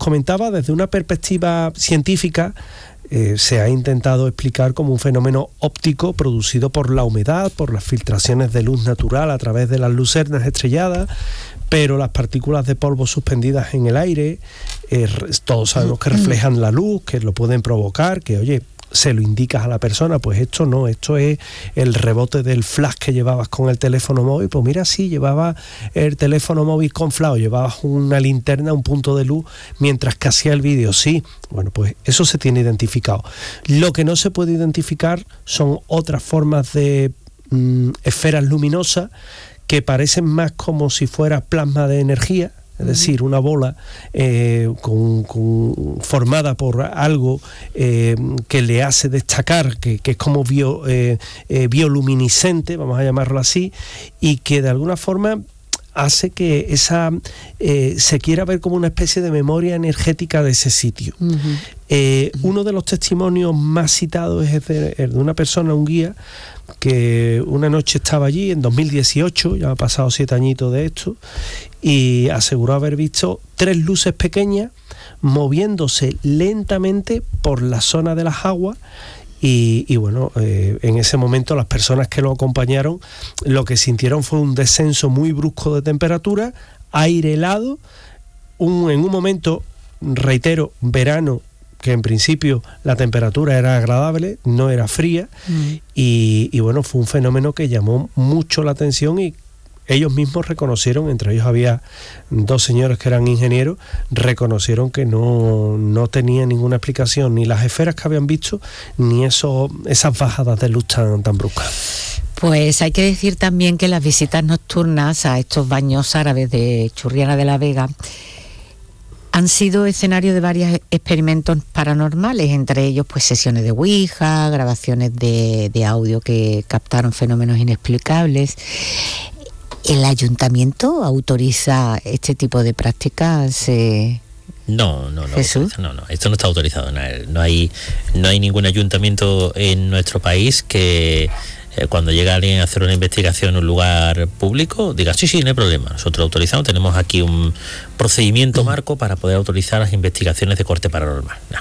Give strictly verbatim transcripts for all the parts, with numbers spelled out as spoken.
comentaba, desde una perspectiva científica, Eh, se ha intentado explicar como un fenómeno óptico producido por la humedad, por las filtraciones de luz natural a través de las lucernas estrelladas, pero las partículas de polvo suspendidas en el aire, eh, todos sabemos que reflejan la luz, que lo pueden provocar, que oye, se lo indicas a la persona, pues esto no, esto es el rebote del flash que llevabas con el teléfono móvil. Pues mira, sí, llevabas el teléfono móvil con flash, llevabas una linterna, un punto de luz, mientras que hacía el vídeo, sí. Bueno, pues eso se tiene identificado. Lo que no se puede identificar son otras formas de mmm, esferas luminosas que parecen más como si fuera plasma de energía, es decir, una bola eh, con, con, formada por algo eh, que le hace destacar, que, que es como bio, eh, eh, bioluminiscente, vamos a llamarlo así, y que de alguna forma hace que esa eh, se quiera ver como una especie de memoria energética de ese sitio. Uh-huh. Eh, uno de los testimonios más citados es de, de una persona, un guía, que una noche estaba allí en dos mil dieciocho, ya ha pasado siete añitos de esto, y aseguró haber visto tres luces pequeñas moviéndose lentamente por la zona de las aguas. Y, y bueno, eh, en ese momento las personas que lo acompañaron lo que sintieron fue un descenso muy brusco de temperatura, aire helado, un, en un momento, reitero, verano, que en principio la temperatura era agradable, no era fría, mm. y, y bueno, fue un fenómeno que llamó mucho la atención y ellos mismos reconocieron, entre ellos había dos señores que eran ingenieros, reconocieron que no, no tenía ninguna explicación, ni las esferas que habían visto, ni eso, esas bajadas de luz tan, tan bruscas. Pues hay que decir también que las visitas nocturnas a estos baños árabes de Churriana de la Vega han sido escenario de varios experimentos paranormales, entre ellos pues sesiones de Ouija, grabaciones de, de audio que captaron fenómenos inexplicables. ¿El ayuntamiento autoriza este tipo de prácticas? Eh, no, no, no, Jesús. no, no, esto no está autorizado. No, no hay, no hay ningún ayuntamiento en nuestro país que eh, cuando llega alguien a hacer una investigación en un lugar público diga sí, sí, no hay problema. Nosotros autorizamos, tenemos aquí un procedimiento marco para poder autorizar las investigaciones de corte paranormal. No.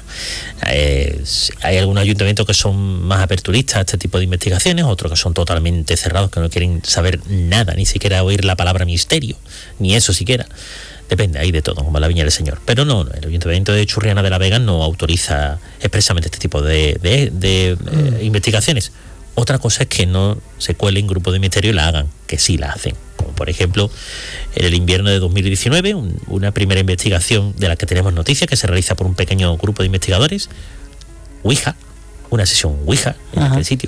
Eh, hay algunos ayuntamientos que son más aperturistas a este tipo de investigaciones, otros que son totalmente cerrados, que no quieren saber nada, ni siquiera oír la palabra misterio, ni eso siquiera. Depende, hay de todo, como la viña del Señor. Pero no, no, el Ayuntamiento de Churriana de la Vega no autoriza expresamente este tipo de, de, de mm. eh, investigaciones. Otra cosa es que no se cuelen grupos de misterio y la hagan, que sí la hacen. Como por ejemplo, en el invierno de dos mil diecinueve, un, una primera investigación de la que tenemos noticia, que se realiza por un pequeño grupo de investigadores, Ouija, una sesión Ouija en aquel sitio,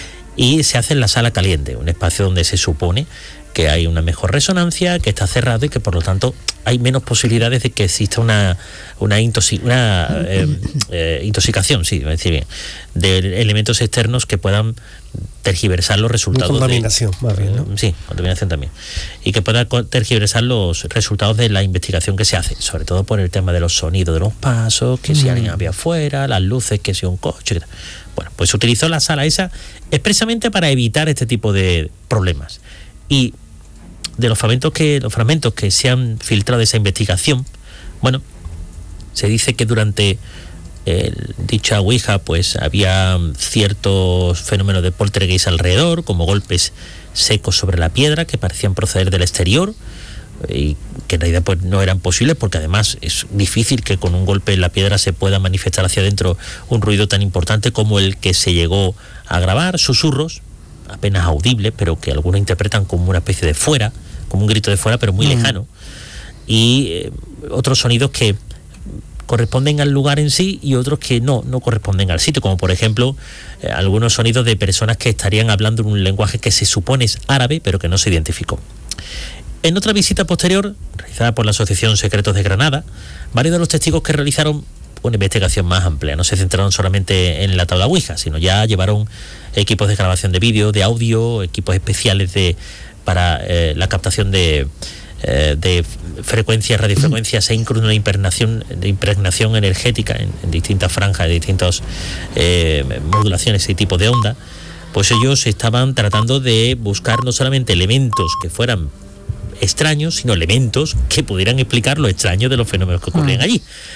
y se hace en la sala caliente, un espacio donde se supone que hay una mejor resonancia, que está cerrado y que por lo tanto hay menos posibilidades de que exista una una, intoxi- una eh, eh, intoxicación, sí, voy a decir bien, de elementos externos que puedan tergiversar los resultados. Una contaminación, de, más bien, ¿no? Sí, contaminación también. Y que pueda tergiversar los resultados de la investigación que se hace, sobre todo por el tema de los sonidos de los pasos, que mm. si alguien había afuera, las luces, que si un coche, etc. Bueno, pues se utilizó la sala esa expresamente para evitar este tipo de problemas. Y de los fragmentos que los fragmentos que se han filtrado de esa investigación, bueno, se dice que durante el, dicha Ouija pues había ciertos fenómenos de poltergeist alrededor, como golpes secos sobre la piedra que parecían proceder del exterior y que en realidad pues no eran posibles, porque además es difícil que con un golpe en la piedra se pueda manifestar hacia adentro un ruido tan importante como el que se llegó a grabar, susurros apenas audibles, pero que algunos interpretan como una especie de fuera, como un grito de fuera, pero muy mm. lejano, y eh, otros sonidos que corresponden al lugar en sí y otros que no, no corresponden al sitio, como por ejemplo eh, algunos sonidos de personas que estarían hablando en un lenguaje que se supone es árabe, pero que no se identificó. En otra visita posterior, realizada por la Asociación Secretos de Granada, varios de los testigos que realizaron una investigación más amplia no se centraron solamente en la tabla Ouija, sino ya llevaron equipos de grabación de vídeo, de audio, equipos especiales de para eh, la captación de, eh, de frecuencias, radiofrecuencias e incluso una impregnación, de impregnación energética en, en distintas franjas, de distintas eh, modulaciones y tipos de onda. Pues ellos estaban tratando de buscar no solamente elementos que fueran extraños, sino elementos que pudieran explicar lo extraño de los fenómenos que ocurrían allí.